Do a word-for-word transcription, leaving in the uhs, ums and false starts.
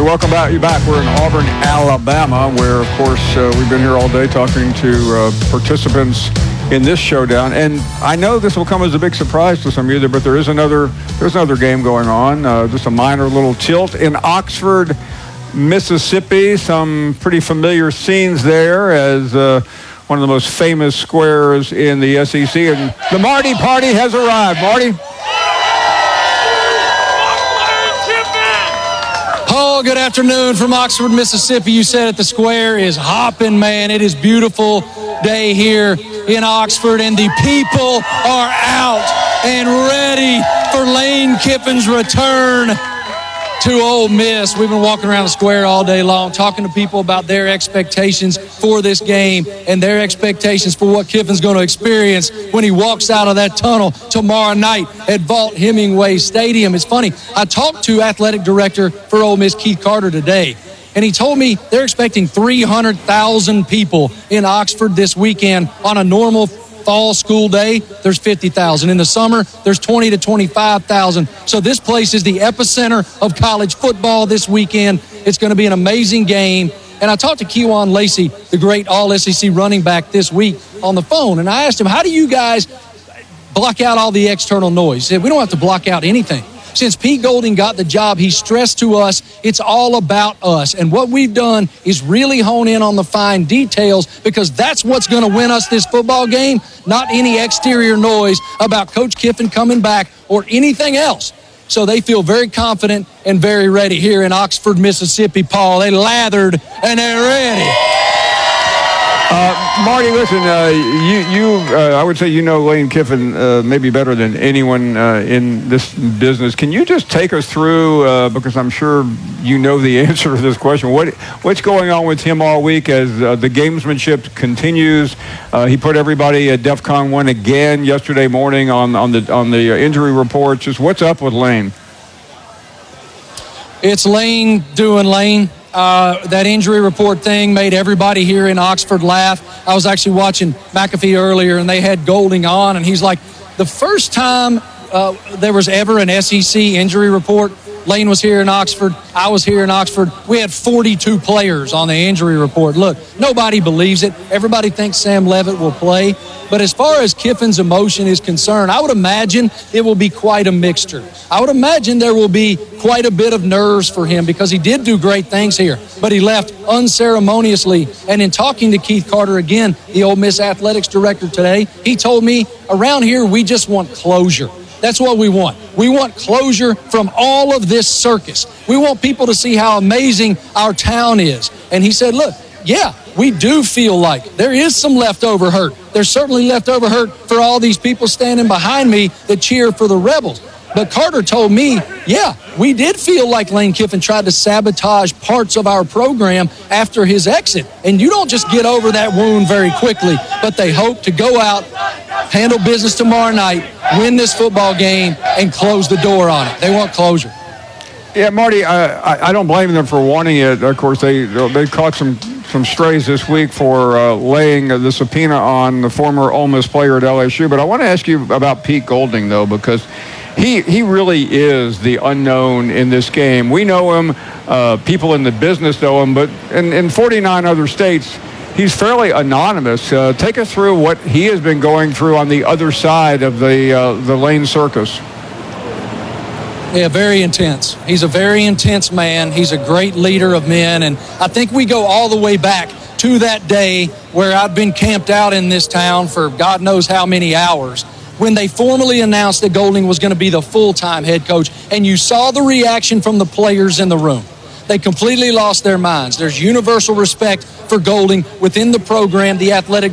welcome back. You back. We're in Auburn, Alabama, where, of course, uh, we've been here all day talking to uh, participants in this showdown. And I know this will come as a big surprise to some of you, but there is another there's another game going on. Uh, just a minor little tilt in Oxford, Mississippi. Some pretty familiar scenes there as uh, one of the most famous squares in the S E C. And the Marty Party has arrived. Marty? Oh, good afternoon from Oxford, Mississippi. You said it, the square is hopping, man. It is beautiful day here in Oxford, and the people are out and ready for Lane Kiffin's return to Ole Miss. We've been walking around the square all day long, talking to people about their expectations for this game and their expectations for what Kiffin's going to experience when he walks out of that tunnel tomorrow night at Vaught Hemingway Stadium. It's funny, I talked to athletic director for Ole Miss, Keith Carter, today, and he told me they're expecting three hundred thousand people in Oxford this weekend. On a normal fall school day, there's fifty thousand. In the summer, there's twenty to twenty-five thousand. So this place is the epicenter of college football this weekend. It's going to be an amazing game. And I talked to Kewan Lacey, the great all S E C running back, this week on the phone. And I asked him, how do you guys block out all the external noise? He said, we don't have to block out anything. Since Pete Golding got the job, he stressed to us it's all about us. And what we've done is really hone in on the fine details, because that's what's going to win us this football game, not any exterior noise about Coach Kiffin coming back or anything else. So they feel very confident and very ready here in Oxford, Mississippi, Paul. They lathered and they're ready. Uh, Marty, listen, uh, you, you uh, I would say you know Lane Kiffin uh, maybe better than anyone uh, in this business. Can you just take us through, uh, because I'm sure you know the answer to this question, what what's going on with him all week as uh, the gamesmanship continues? Uh, he put everybody at DEFCON one again yesterday morning on, on the on the injury report. Just what's up with Lane? It's Lane doing Lane. Uh, that injury report thing made everybody here in Oxford laugh. I was actually watching McAfee earlier, and they had Golding on, and he's like, the first time uh, there was ever an S E C injury report, Lane was here in Oxford, I was here in Oxford, we had forty-two players on the injury report. Look, nobody believes it. Everybody thinks Sam Levitt will play. But as far as Kiffin's emotion is concerned, I would imagine it will be quite a mixture. I would imagine there will be quite a bit of nerves for him, because he did do great things here, but he left unceremoniously. And in talking to Keith Carter again, the Ole Miss athletics director today, he told me, around here we just want closure. That's what we want. We want closure from all of this circus. We want people to see how amazing our town is. And he said, look, yeah, we do feel like there is some leftover hurt. There's certainly leftover hurt for all these people standing behind me that cheer for the Rebels. But Carter told me, yeah, we did feel like Lane Kiffin tried to sabotage parts of our program after his exit. And you don't just get over that wound very quickly, but they hope to go out, handle business tomorrow night, win this football game, and close the door on it. They want closure. Yeah, Marty, I, I don't blame them for wanting it. Of course, they they caught some, some strays this week for uh, laying the subpoena on the former Ole Miss player at L S U. But I want to ask you about Pete Golding, though, because he he really is the unknown in this game. We know him. Uh, people in the business know him. But in, in forty-nine other states, he's fairly anonymous. Uh, take us through what he has been going through on the other side of the uh, the Lane circus. Yeah, very intense. He's a very intense man. He's a great leader of men. And I think we go all the way back to that day where I'd been camped out in this town for God knows how many hours when they formally announced that Golding was going to be the full-time head coach. And you saw the reaction from the players in the room. They completely lost their minds. There's universal respect for Golding within the program, the athletic